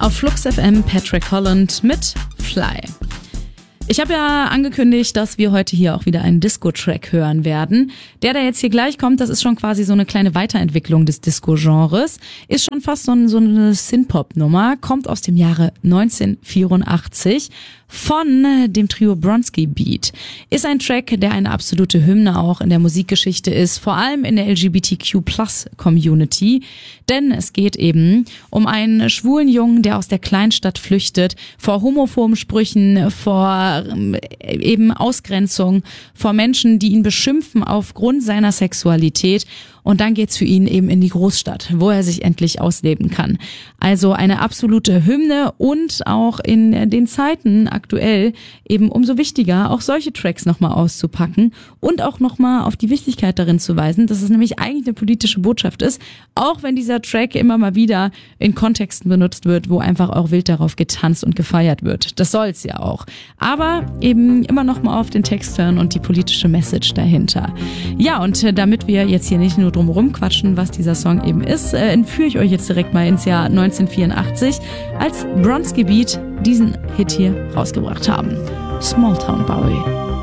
Auf Flux FM Patrick Holland mit Fly. Ich habe ja angekündigt, dass wir heute hier auch wieder einen Disco-Track hören werden. Der jetzt hier gleich kommt, das ist schon quasi so eine kleine Weiterentwicklung des Disco-Genres. Ist schon fast so eine Synth-Pop-Nummer, kommt aus dem Jahre 1984 von dem Trio Bronski Beat. Ist ein Track, der eine absolute Hymne auch in der Musikgeschichte ist, vor allem in der LGBTQ+-Community. Denn es geht eben um einen schwulen Jungen, der aus der Kleinstadt flüchtet, vor homophoben Sprüchen, vor eben Ausgrenzung, vor Menschen, die ihn beschimpfen aufgrund seiner Sexualität. Und dann geht's für ihn eben in die Großstadt, wo er sich endlich ausleben kann. Also eine absolute Hymne und auch in den Zeiten aktuell eben umso wichtiger, auch solche Tracks nochmal auszupacken und auch nochmal auf die Wichtigkeit darin zu weisen, dass es nämlich eigentlich eine politische Botschaft ist, auch wenn dieser Track immer mal wieder in Kontexten benutzt wird, wo einfach auch wild darauf getanzt und gefeiert wird. Das soll's ja auch. Aber eben immer nochmal auf den Text hören und die politische Message dahinter. Ja, und damit wir jetzt hier nicht nur drum rumquatschen, was dieser Song eben ist, entführe ich euch jetzt direkt mal ins Jahr 1984, als Bronski Beat diesen Hit hier rausgebracht haben. Small Town Boy.